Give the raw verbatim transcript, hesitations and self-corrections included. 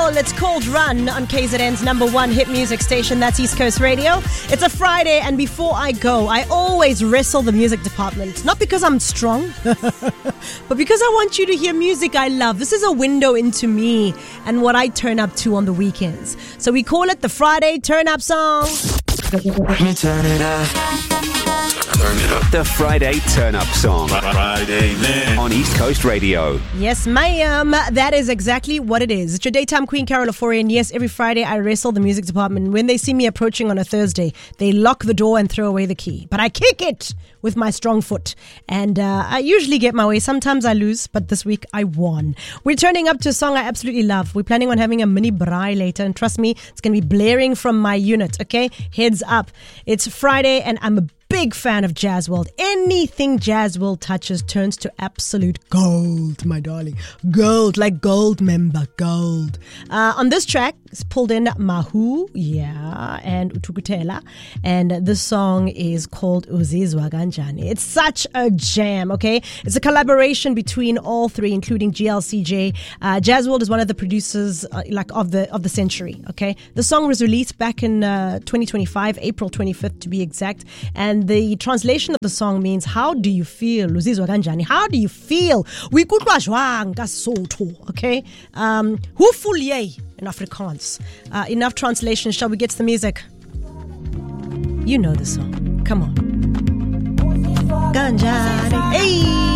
Well, it's called Run on K Z N's number one hit music station. That's East Coast Radio. It's a Friday, and before I go, I always wrestle the music department. Not because I'm strong, but because I want you to hear music I love. This is a window into me and what I turn up to on the weekends. So we call it the Friday Turn Up Song. Let me turn it up. Turn it up. The Friday Turn Up Song. Friday, man. On East Coast Radio. Yes, ma'am. That is exactly what it is. It's your daytime queen, Carol Ofori, and yes, every Friday I wrestle the music department. When they see me approaching on a Thursday, they lock the door and throw away the key. But I kick it with my strong foot. And uh, I usually get my way. Sometimes I lose, but this week I won. We're turning up to a song I absolutely love. We're planning on having a mini braai later, and trust me, it's going to be blaring from my unit, okay? Heads up. It's Friday, and I'm a big fan of Jazz World. Anything Jazz World touches turns to absolute gold, my darling. Gold, like gold member, gold. Uh, on this track, it's pulled in Mahu, yeah, and Utukutela. And this song is called Uzizwa Kanjani. It's such a jam, okay? It's a collaboration between all three, including G L C J. Uh, Jazz World is one of the producers uh, like of the of the century, okay? The song was released back in uh, twenty twenty-five, April twenty-fifth to be exact. And the translation of the song means, how do you feel? Uzizwa Kanjani? How do you feel? We could okay? Um, Hoe voel jy in Afrikaans? Uh, enough translation. Shall we get to the music? You know the song. Come on. Kanjani. Hey!